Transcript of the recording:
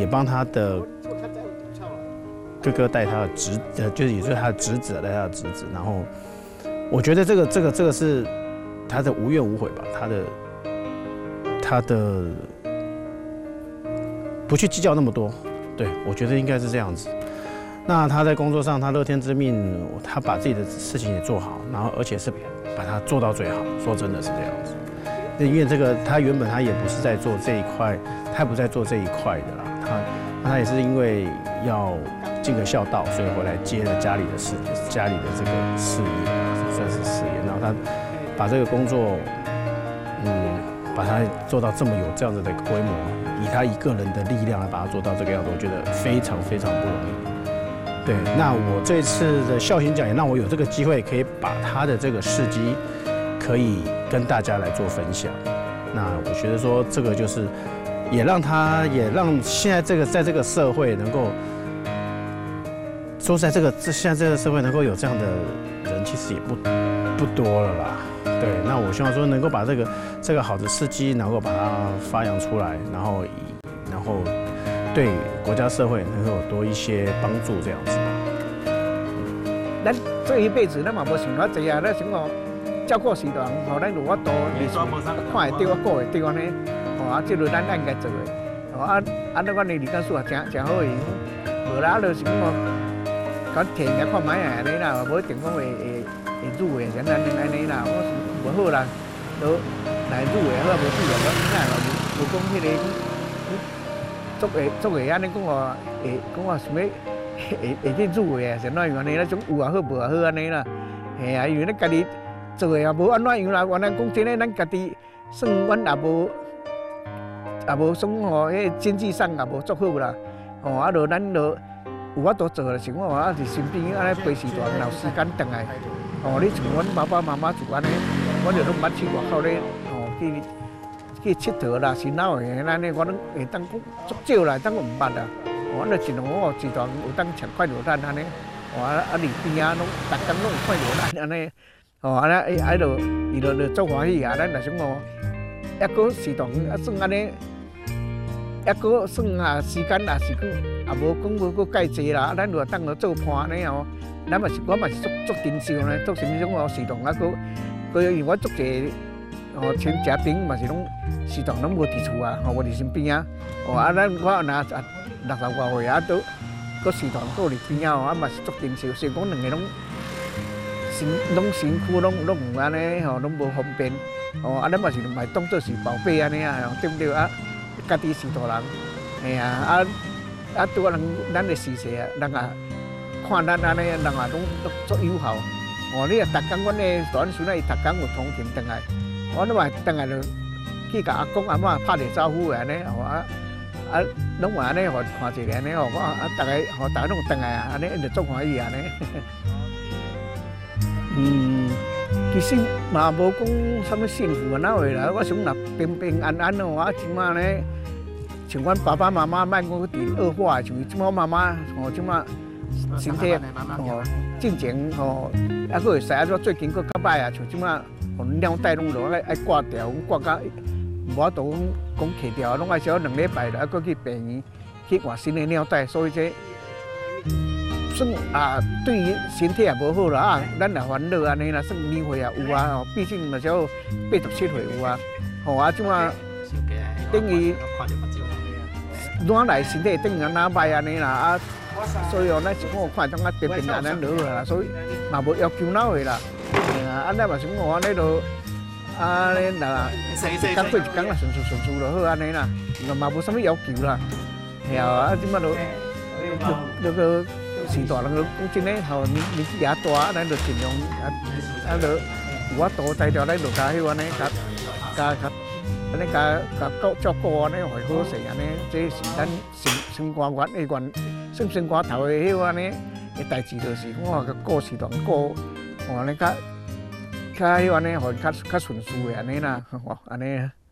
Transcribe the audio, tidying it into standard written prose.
也帮他的哥哥带他的也就是他的侄子带他的侄子，然后我觉得这个是他的无怨无悔吧，他的不去计较那么多，对我觉得应该是这样子。那他在工作上，他乐天知命，他把自己的事情也做好，然后而且是把它做到最好。说真的是这样子，因为他原本他也不是在做这一块，他不在做这一块的啦，他也是因为要尽个孝道，所以回来接了家里的这个事业，算是事业。然后他把这个工作，把它做到这么有这样子的规模，以他一个人的力量来把它做到这个样子，我觉得非常非常不容易。对，那我这次的孝行奖也让我有这个机会，可以把他的这个事迹，可以跟大家来做分享。那我觉得说这个就是，也让现在在这个社会能够，说在现在这个社会能够有这样的人，其实也不多了啦。对，那我希望说能够把这个好的事迹能够把它发扬出来，然后对国家社会能够有多一些帮助，这样子。 咱这一辈子咱嘛无想偌济啊，咱想讲照顾时段，吼，咱有法度，看会到、顾会到安尼，吼这就是咱应该做的。吼咱阮的李干事也真好用，无啦，就是讲讲田也看卖啊，安尼啦，无一定讲会入的，像咱安尼啦，我是无好啦，都来入的好，无入的我哪啦，无讲迄个做安尼讲话，讲话想要会去入的，像哪样安尼啦，种有也好，无也好安尼啦，嘿啊，因为咱家己做的也无安怎样啦，原来讲真诶，咱家己算阮也无算吼，迄经济上也无足好啦，吼就咱就有法度做啦，像我是身边安尼陪时段，有时间转来，吼你像阮爸爸妈妈住安尼，我就拢捌去外口咧，吼去佚佗啦，洗脑的安尼，我拢会当足少啦，当毋捌啦，我就尽量我时段有当吃快乐蛋安尼，离边啊拢逐工拢有快乐蛋安尼，安尼伊就做欢喜啊，咱若想讲，抑搁时段算安尼。抑搁算时间也是讲，也无讲要介济啦，咱就当做做伴安尼吼。我嘛是足珍惜呢，足什么种时段因为我足济亲家庭嘛是拢时段拢无伫厝啊，无伫身边啊。我若60外岁啊，都时段搁伫边啊，嘛是足珍惜。虽然讲两个拢辛苦，拢有安尼吼，拢无方便。咱嘛是买当做是宝贝安尼啊，对不对啊？家己是大人，嘿啊，拄啊咱的时势啊，人啊看咱安尼，人啊拢足友好。你啊，逐工阮的大孙仔伊逐工有通勤转来，我嘛转来就去甲阿公阿嬷拍者招呼安尼，拢有安尼，互看一下安尼吼，大家拢有转来啊，安尼因就足欢喜安尼。其实嘛无讲啥物幸福啊，哪会啦？我想若平平安安哦，即马呢，像阮爸爸妈妈，莫讲伫恶化，像即马妈妈即马身体进前还佫会使啊，最近佫较歹啊，像即马尿袋拢落爱挂掉，挂到无法度讲摕掉，拢爱少2礼拜了，佫去病院去换新的尿袋，所以这。算对于身体也无好啦咱也烦恼安尼啦，算年岁也有啊，毕竟嘛少87岁有啊，即马等于暖来身体等于哪歹安尼啦所以咱是讲看种平平安安就好啦，所以嘛无要求哪会啦，咱嘛想讲安尼就安尼啦，一工过一工啦，顺顺就好安尼啦，嘛无啥物要求啦，即马就。时大人讲真诶，年纪也大，咱就尽量就有法度在条，咱就加迄安尼，安尼照顾安尼会好势安尼，这是咱生活生活头诶迄安尼诶代志，就是我顾时段顾，安尼较迄安尼，互较顺遂诶安尼啦，安尼。